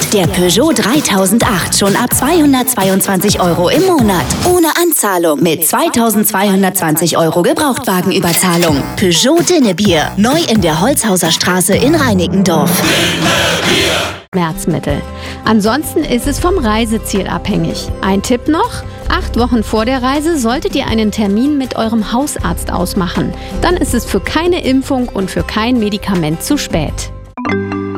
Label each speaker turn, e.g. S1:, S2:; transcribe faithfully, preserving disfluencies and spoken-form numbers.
S1: Der Peugeot dreitausendacht schon ab zweihundertzweiundzwanzig Euro im Monat. Ohne Anzahlung mit zweitausendzweihundertzwanzig Euro Gebrauchtwagenüberzahlung. Peugeot Dinnebier. Neu in der Holzhauser Straße in Reinickendorf.
S2: Schmerzmittel. Ansonsten ist es vom Reiseziel abhängig. Ein Tipp noch: Acht Wochen vor der Reise solltet ihr einen Termin mit eurem Hausarzt ausmachen. Dann ist es für keine Impfung und für kein Medikament zu spät.